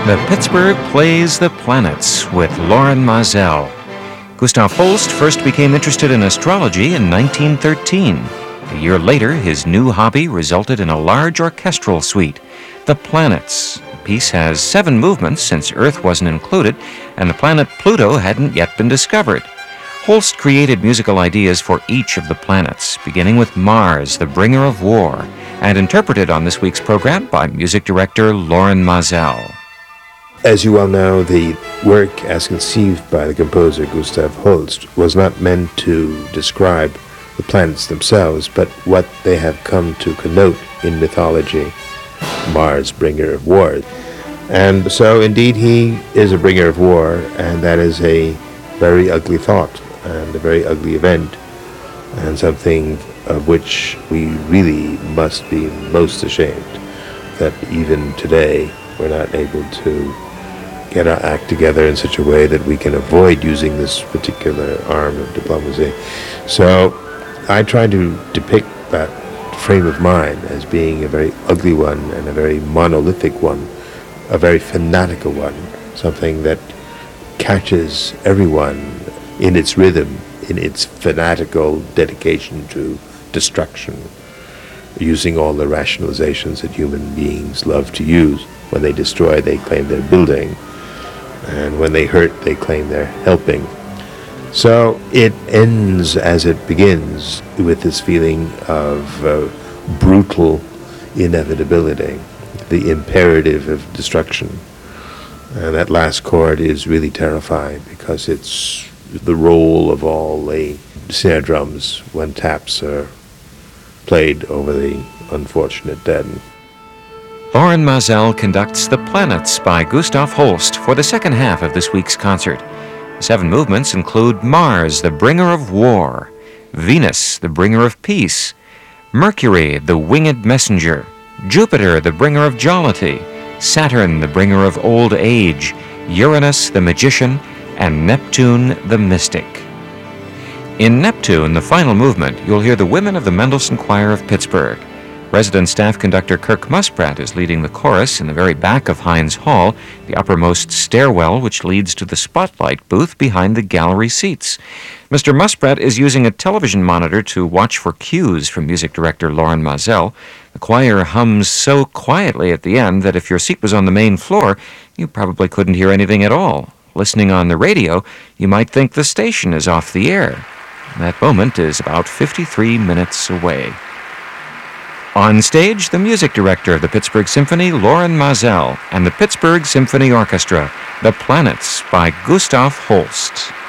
The Pittsburgh Plays the Planets with Loren Maazel. Gustav Holst first became interested in astrology in 1913. A year later, his new hobby resulted in a large orchestral suite, The Planets. The piece has 7 movements since Earth wasn't included, and the planet Pluto hadn't yet been discovered. Holst created musical ideas for each of the planets, beginning with Mars, the bringer of war, and interpreted on this week's program by music director Loren Maazel. As you well know, the work as conceived by the composer Gustav Holst was not meant to describe the planets themselves, but what they have come to connote in mythology. Mars, bringer of war. And so indeed he is a bringer of war, and that is a very ugly thought and a very ugly event, and something of which we really must be most ashamed, that even today we're not able to get our act together in such a way that we can avoid using this particular arm of diplomacy. So I try to depict that frame of mind as being a very ugly one and a very monolithic one, a very fanatical one, something that catches everyone in its rhythm, in its fanatical dedication to destruction, using all the rationalizations that human beings love to use. When they destroy, they claim they're building, and when they hurt, they claim they're helping. So it ends as it begins, with this feeling of brutal inevitability, the imperative of destruction. And that last chord is really terrifying because it's the role of all the snare drums when taps are played over the unfortunate dead. Loren Maazel conducts The Planets by Gustav Holst for the second half of this week's concert. The 7 movements include Mars, the bringer of war, Venus, the bringer of peace, Mercury, the winged messenger, Jupiter, the bringer of jollity, Saturn, the bringer of old age, Uranus, the magician, and Neptune, the mystic. In Neptune, the final movement, you'll hear the women of the Mendelssohn Choir of Pittsburgh. Resident staff conductor Kirk Muspratt is leading the chorus in the very back of Heinz Hall, the uppermost stairwell which leads to the spotlight booth behind the gallery seats. Mr. Muspratt is using a television monitor to watch for cues from music director Loren Maazel. The choir hums so quietly at the end that if your seat was on the main floor, you probably couldn't hear anything at all. Listening on the radio, you might think the station is off the air. That moment is about 53 minutes away. On stage, the music director of the Pittsburgh Symphony, Loren Maazel, and the Pittsburgh Symphony Orchestra, The Planets by Gustav Holst.